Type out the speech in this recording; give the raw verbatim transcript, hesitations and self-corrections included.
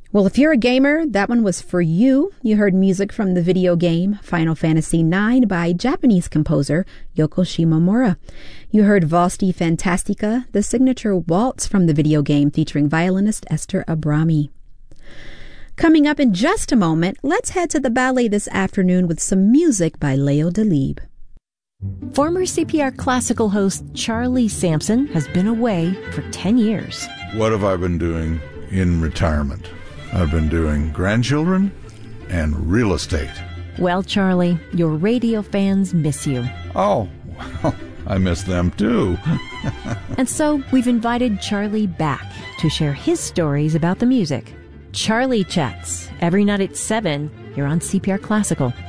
Well, if you're a gamer, that one was for you. You heard music from the video game Final Fantasy nine by Japanese composer Yoko Shimomura. You heard Vosti Fantastica, the signature waltz from the video game featuring violinist Esther Abrami. Coming up in just a moment, let's head to the ballet this afternoon with some music by Leo Delibes. Former C P R Classical host Charlie Sampson has been away for ten years. What have I been doing in retirement? I've been doing grandchildren and real estate. Well, Charlie, your radio fans miss you. Oh, well, I miss them too. And so we've invited Charlie back to share his stories about the music. Charlie Chats, every night at seven, here on C P R Classical.